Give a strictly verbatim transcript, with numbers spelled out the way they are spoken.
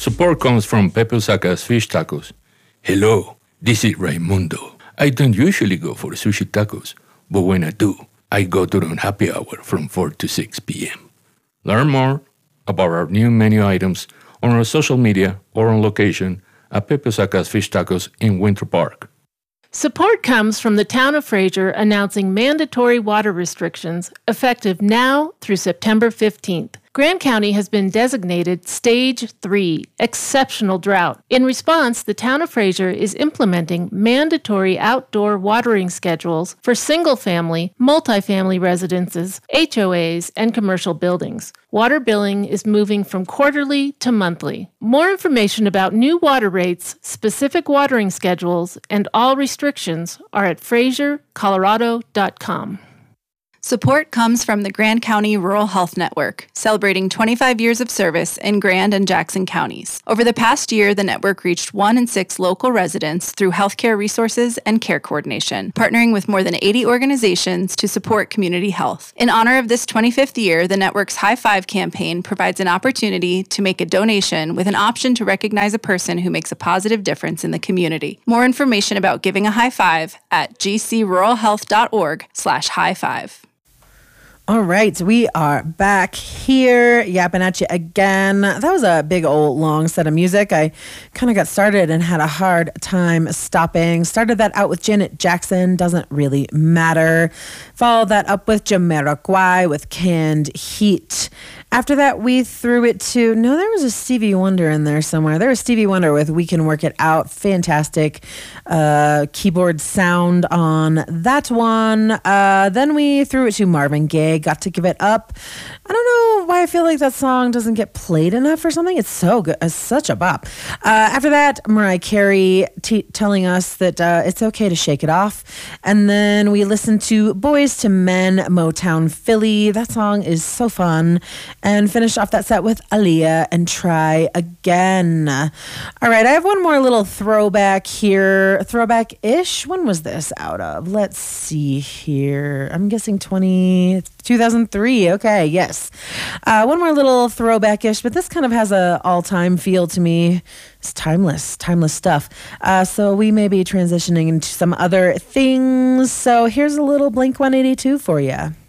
Support comes from Pepe Osaka's Fish Tacos. Hello, this is Raimundo. I don't usually go for sushi tacos, but when I do, I go during happy hour from four to six p.m. Learn more about our new menu items on our social media or on location at Pepe Osaka's Fish Tacos in Winter Park. Support comes from the town of Fraser announcing mandatory water restrictions effective now through September fifteenth. Grand County has been designated Stage three, Exceptional Drought. In response, the town of Fraser is implementing mandatory outdoor watering schedules for single-family, multifamily residences, H O As, and commercial buildings. Water billing is moving from quarterly to monthly. More information about new water rates, specific watering schedules, and all restrictions are at fraser colorado dot com. Support comes from the Grand County Rural Health Network, celebrating twenty-five years of service in Grand and Jackson counties. Over the past year, the network reached one in six local residents through healthcare resources and care coordination, partnering with more than eighty organizations to support community health. In honor of this twenty-fifth year, the network's High Five campaign provides an opportunity to make a donation with an option to recognize a person who makes a positive difference in the community. More information about giving a high five at g c rural health dot org slash high five. All right, we are back here, yapping at you again. That was a big old long set of music. I kind of got started and had a hard time stopping. Started that out with Janet Jackson, Doesn't Really Matter. Followed that up with Jamiroquai with Canned Heat. After that, we threw it to, no, there was a Stevie Wonder in there somewhere. There was Stevie Wonder with We Can Work It Out. Fantastic uh, keyboard sound on that one. Uh, then we threw it to Marvin Gaye, Got to Give It Up. I don't know why I feel like that song doesn't get played enough or something. It's so good. It's such a bop. Uh, after that, Mariah Carey t- telling us that uh, it's okay to shake it off. And then we listened to Boys to Men, Motown Philly. That song is so fun. And finished off that set with Aaliyah and Try Again. All right, I have one more little throwback here. Throwback-ish. When was this out of? Let's see here. I'm guessing twenty, two thousand three. Okay, yes. Uh, one more little throwback-ish, but this kind of has a all-time feel to me. It's timeless, timeless stuff. Uh, so we may be transitioning into some other things. So here's a little Blink one eighty-two for you.